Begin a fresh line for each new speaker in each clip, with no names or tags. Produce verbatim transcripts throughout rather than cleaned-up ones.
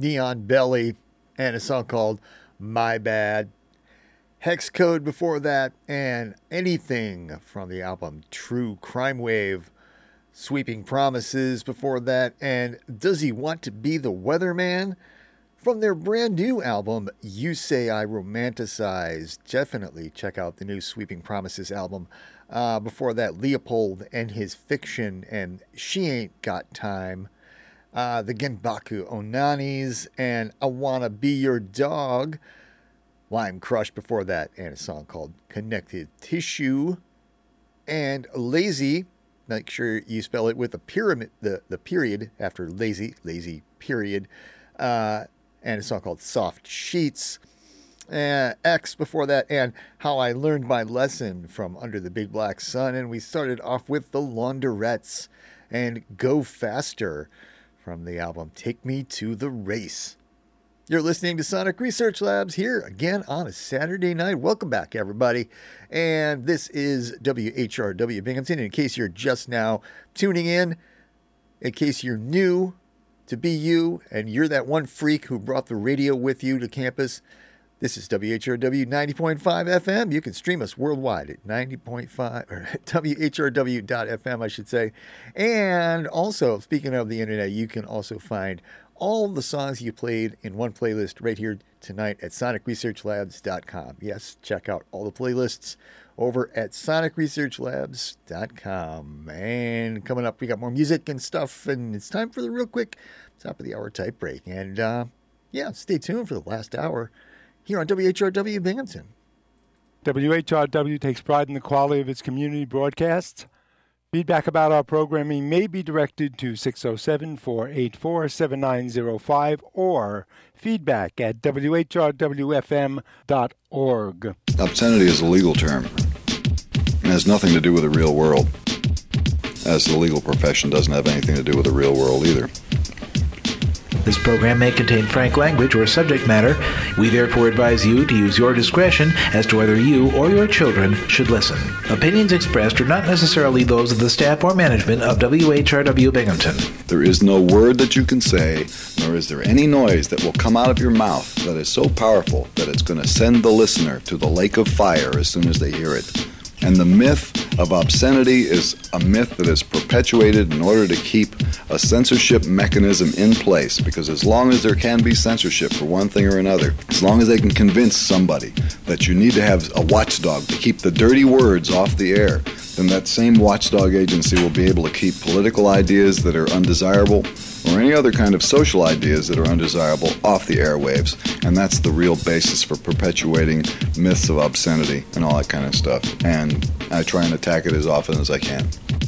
Neon Belly, and a song called My Bad. Hex Code before that, and Anything from the album True Crime Wave. Sweeping Promises before that, and Does He Want to Be the Weatherman? From their brand new album, You Say I Romanticize. Definitely check out the new Sweeping Promises album. Uh, before that, Leopold and His Fiction and She Ain't Got Time. Uh, the Genbaku Onanis and I Wanna Be Your Dog. Lime Crush before that, and a song called Connected Tissue. And Lazy. Make sure you spell it with a pyramid, the, the period after lazy, lazy period. Uh, and a song called Soft Sheets. Uh, X before that, and How I Learned My Lesson from Under the Big Black Sun. And we started off with the Launderettes and Go Faster from the album Take Me to the Race. You're listening to Sonic Research Labs here again on a Saturday night. Welcome back, everybody. And this is W H R W Binghamton. In case you're just now tuning in, in case you're new to B U and you're that one freak who brought the radio with you to campus, this is W H R W ninety point five F M. You can stream us worldwide at ninety point five, or W H R W dot F M, I should say. And also, speaking of the internet, you can also find all the songs you played in one playlist right here tonight at sonic research labs dot com. Yes, check out all the playlists over at sonic research labs dot com. And coming up, we got more music and stuff, and it's time for the real quick top of the hour type break. And uh, yeah, stay tuned for the last hour here on W H R W Binghamton.
W H R W takes pride in the quality of its community broadcasts. Feedback about our programming may be directed to six oh seven, four eight four, seven nine oh five or feedback at W H R W F M dot org.
Obscenity is a legal term. It has nothing to do with the real world, as the legal profession doesn't have anything to do with the real world either.
This program may contain frank language or subject matter. We therefore advise you to use your discretion as to whether you or your children should listen. Opinions expressed are not necessarily those of the staff or management of W H R W Binghamton.
There is no word that you can say, nor is there any noise that will come out of your mouth that is so powerful that it's going to send the listener to the lake of fire as soon as they hear it. And the myth of obscenity is a myth that is perpetuated in order to keep a censorship mechanism in place, because as long as there can be censorship for one thing or another, as long as they can convince somebody that you need to have a watchdog to keep the dirty words off the air, then that same watchdog agency will be able to keep political ideas that are undesirable or any other kind of social ideas that are undesirable off the airwaves. And that's the real basis for perpetuating myths of obscenity and all that kind of stuff. And I try and attack it as often as I can.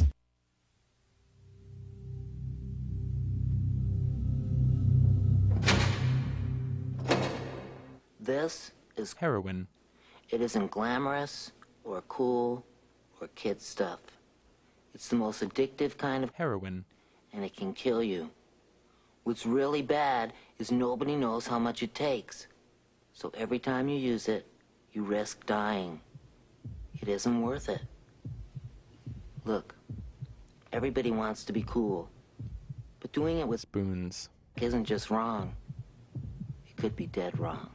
This is
heroin.
It isn't glamorous or cool or kid stuff. It's the most addictive kind of
heroin,
and it can kill you. What's really bad is nobody knows how much it takes. So every time you use it, you risk dying. It isn't worth it. Look, everybody wants to be cool, but doing it with
spoons
isn't just wrong. It could be dead wrong.